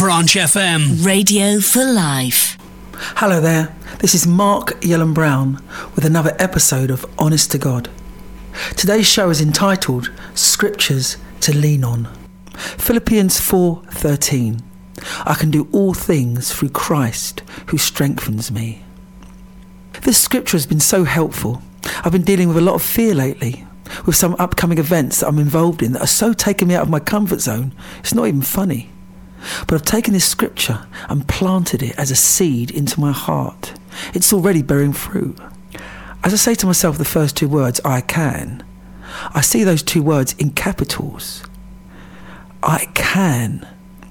Branch FM. Radio for life. Hello there, this is Mark Yellen Brown with another episode of Honest to God. Today's show is entitled Scriptures to Lean On. Philippians 4:13. I can do all things through Christ who strengthens me. This scripture has been so helpful. I've been dealing with a lot of fear lately, with some upcoming events that I'm involved in that are so taking me out of my comfort zone, it's not even funny. But I've taken this scripture and planted it as a seed into my heart. It's already bearing fruit. As I say to myself the first two words, I can, I see those two words in capitals. I can.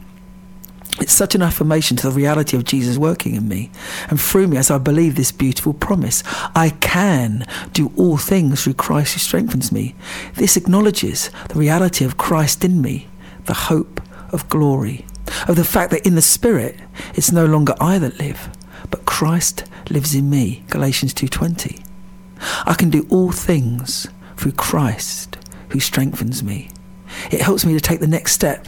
It's such an affirmation to the reality of Jesus working in me and through me as I believe this beautiful promise. I can do all things through Christ who strengthens me. This acknowledges the reality of Christ in me, the hope of glory, of the fact that in the Spirit it's no longer I that live, but Christ lives in me, Galatians 2:20. I can do all things through Christ who strengthens me. It helps me to take the next step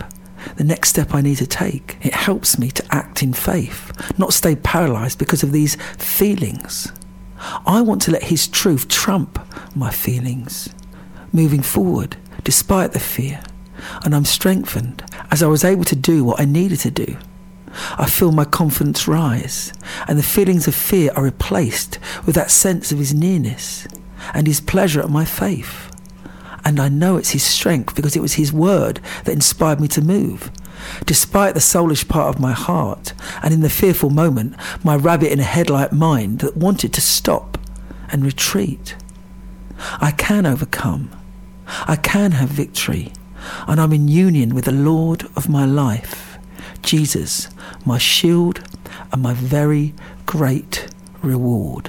I need to take. It helps me to act in faith, not stay paralysed because of these feelings. I want to let his truth trump my feelings, moving forward despite the fear. And I'm strengthened as I was able to do what I needed to do. I feel my confidence rise, and the feelings of fear are replaced with that sense of his nearness and his pleasure at my faith. And I know it's his strength because it was his word that inspired me to move. Despite the soulish part of my heart, and in the fearful moment, my rabbit in a headlight mind that wanted to stop and retreat. I can overcome. I can have victory. And I'm in union with the Lord of my life, Jesus, my shield and my very great reward.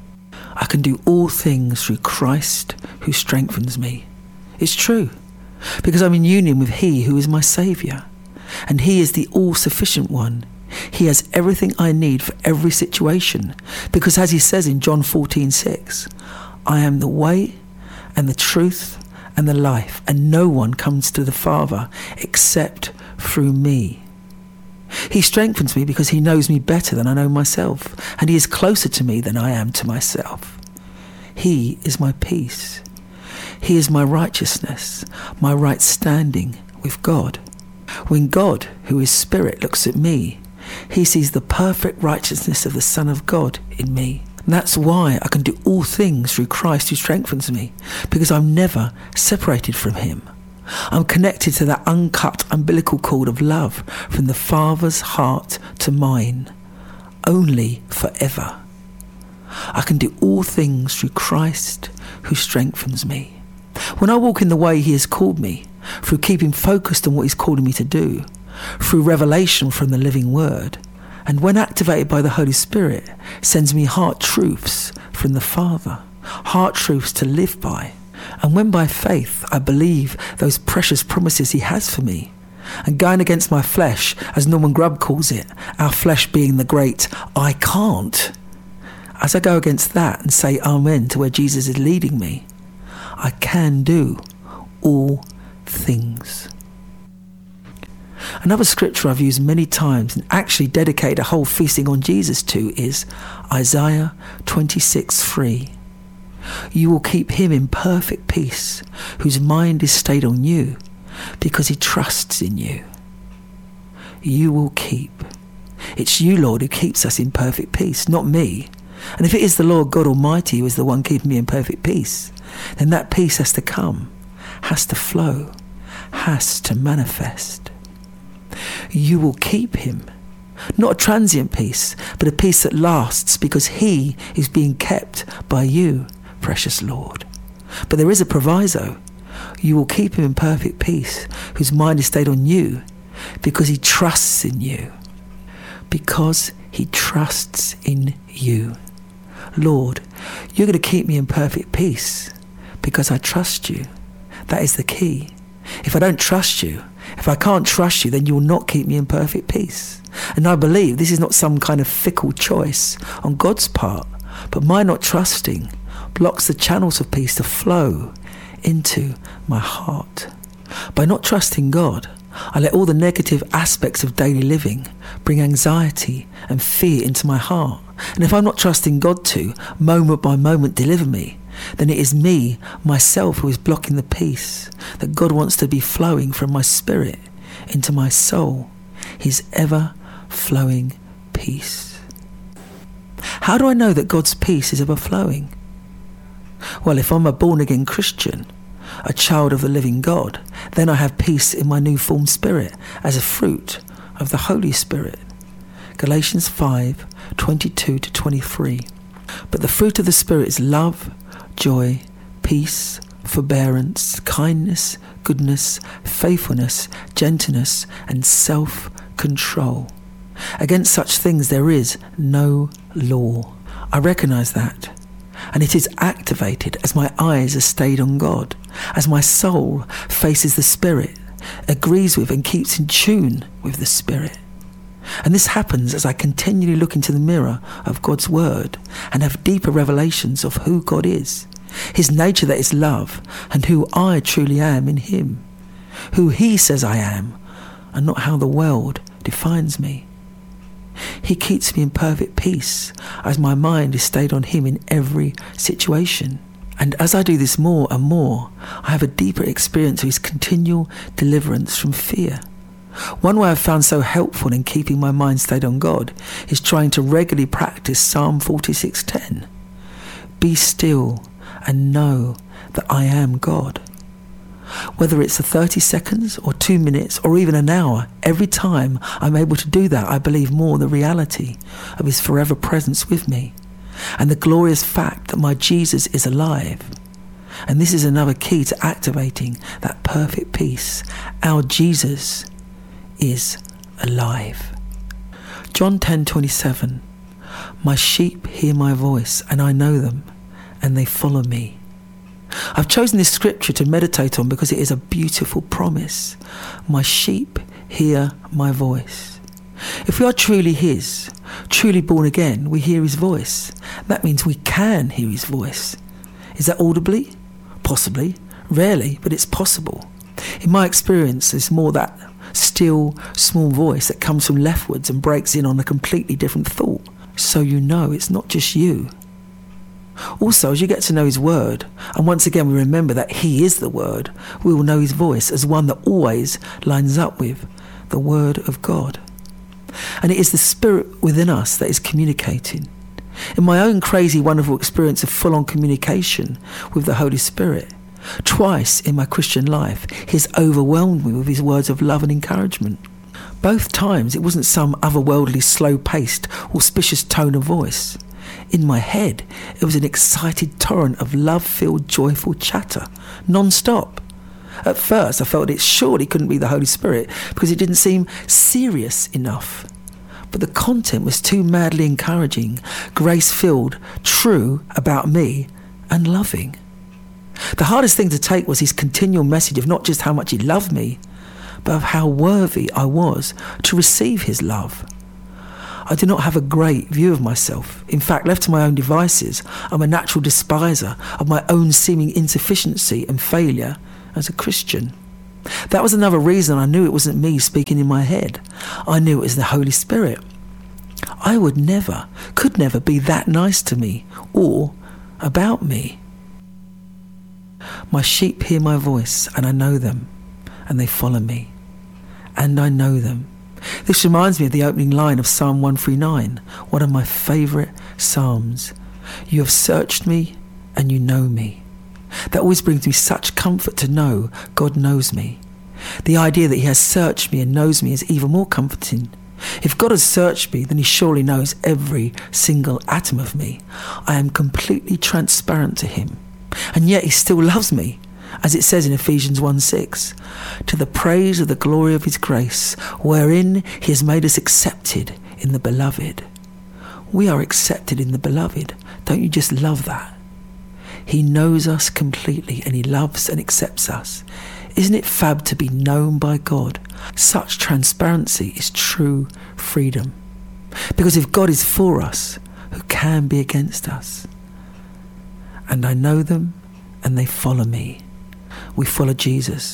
I can do all things through Christ who strengthens me. It's true, because I'm in union with he who is my Saviour, and he is the all-sufficient one. He has everything I need for every situation, because as he says in John 14:6, I am the way and the truth and the life, and no one comes to the Father except through me. He strengthens me because he knows me better than I know myself, and he is closer to me than I am to myself. He is my peace. He is my righteousness, my right standing with God. When God, who is Spirit, looks at me, he sees the perfect righteousness of the Son of God in me. And that's why I can do all things through Christ who strengthens me, because I'm never separated from him. I'm connected to that uncut umbilical cord of love from the Father's heart to mine, only forever. I can do all things through Christ who strengthens me. When I walk in the way he has called me, through keeping focused on what he's calling me to do, through revelation from the living word, and when activated by the Holy Spirit, sends me heart truths from the Father, heart truths to live by. And when by faith I believe those precious promises he has for me, and going against my flesh, as Norman Grubb calls it, our flesh being the great I can't, as I go against that and say amen to where Jesus is leading me, I can do all things. Another scripture I've used many times and actually dedicated a whole feasting on Jesus to is Isaiah 26:3. You will keep him in perfect peace, whose mind is stayed on you, because he trusts in you. You will keep. It's you, Lord, who keeps us in perfect peace, not me. And if it is the Lord God Almighty who is the one keeping me in perfect peace, then that peace has to come, has to flow, has to manifest. You will keep him. Not a transient peace, but a peace that lasts because he is being kept by you, precious Lord. But there is a proviso. You will keep him in perfect peace, whose mind is stayed on you, because he trusts in you. Because he trusts in you. Lord, you're going to keep me in perfect peace because I trust you. That is the key. If I don't trust you, if I can't trust you, then you will not keep me in perfect peace. And I believe this is not some kind of fickle choice on God's part, but my not trusting blocks the channels of peace to flow into my heart. By not trusting God, I let all the negative aspects of daily living bring anxiety and fear into my heart. And if I'm not trusting God to, moment by moment, deliver me, then it is me, myself, who is blocking the peace that God wants to be flowing from my spirit into my soul, his ever-flowing peace. How do I know that God's peace is ever-flowing? Well, if I'm a born-again Christian, a child of the living God, then I have peace in my new formed spirit as a fruit of the Holy Spirit. Galatians 5:22-23. But the fruit of the Spirit is love, joy, peace, forbearance, kindness, goodness, faithfulness, gentleness, and self-control. Against such things there is no law. I recognise that. And it is activated as my eyes are stayed on God, as my soul faces the Spirit, agrees with and keeps in tune with the Spirit. And this happens as I continually look into the mirror of God's Word and have deeper revelations of who God is, his nature that is love, and who I truly am in him, who he says I am, and not how the world defines me. He keeps me in perfect peace as my mind is stayed on him in every situation. And as I do this more and more, I have a deeper experience of his continual deliverance from fear. One way I've found so helpful in keeping my mind stayed on God is trying to regularly practice Psalm 46:10. Be still and know that I am God. Whether it's 30 seconds or 2 minutes or even an hour, every time I'm able to do that, I believe more the reality of his forever presence with me and the glorious fact that my Jesus is alive. And this is another key to activating that perfect peace. Our Jesus is alive. John 10:27. My sheep hear my voice, and I know them, and they follow me. I've chosen this scripture to meditate on because it is a beautiful promise. My sheep hear my voice. If we are truly his, truly born again, we hear his voice. That means we can hear his voice. Is that audibly? Possibly. Rarely, but it's possible. In my experience, it's more that still, small voice that comes from leftwards and breaks in on a completely different thought. So you know it's not just you. Also, as you get to know his word, and once again we remember that he is the word, we will know his voice as one that always lines up with the word of God. And it is the Spirit within us that is communicating. In my own crazy, wonderful experience of full-on communication with the Holy Spirit, twice in my Christian life, he has overwhelmed me with his words of love and encouragement. Both times it wasn't some otherworldly, slow-paced, auspicious tone of voice. In my head, it was an excited torrent of love-filled, joyful chatter, non-stop. At first, I felt it surely couldn't be the Holy Spirit because it didn't seem serious enough. But the content was too madly encouraging, grace-filled, true about me, and loving. The hardest thing to take was his continual message of not just how much he loved me, but of how worthy I was to receive his love. I do not have a great view of myself. In fact, left to my own devices, I'm a natural despiser of my own seeming insufficiency and failure as a Christian. That was another reason I knew it wasn't me speaking in my head. I knew it was the Holy Spirit. I would never, could never be that nice to me or about me. My sheep hear my voice, and I know them, and they follow me. And I know them. This reminds me of the opening line of Psalm 139, one of my favourite psalms. You have searched me, and you know me. That always brings me such comfort to know God knows me. The idea that he has searched me and knows me is even more comforting. If God has searched me, then he surely knows every single atom of me. I am completely transparent to him. And yet he still loves me, as it says in Ephesians 1:6, to the praise of the glory of his grace, wherein he has made us accepted in the beloved. We are accepted in the beloved. Don't you just love that? He knows us completely and he loves and accepts us. Isn't it fab to be known by God? Such transparency is true freedom. Because if God is for us, who can be against us? And I know them and they follow me. We follow Jesus.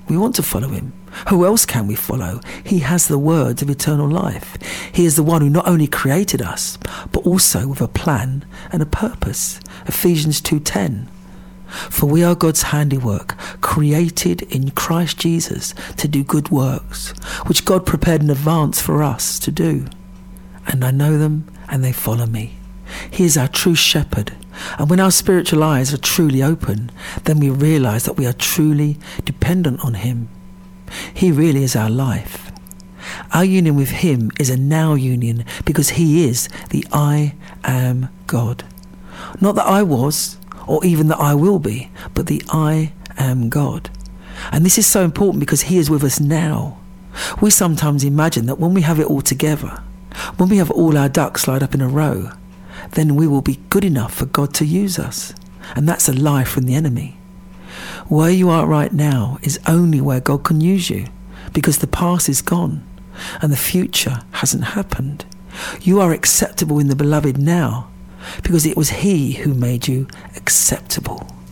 We want to follow him. Who else can we follow? He has the words of eternal life. He is the one who not only created us, but also with a plan and a purpose. Ephesians 2:10. For we are God's handiwork, created in Christ Jesus to do good works, which God prepared in advance for us to do. And I know them, and they follow me. He is our true shepherd. And when our spiritual eyes are truly open, then we realise that we are truly dependent on him. He really is our life. Our union with him is a now union because he is the I am God. Not that I was, or even that I will be, but the I am God. And this is so important because he is with us now. We sometimes imagine that when we have it all together, when we have all our ducks lined up in a row, then we will be good enough for God to use us. And that's a lie from the enemy. Where you are right now is only where God can use you, because the past is gone and the future hasn't happened. You are acceptable in the beloved now, because it was he who made you acceptable.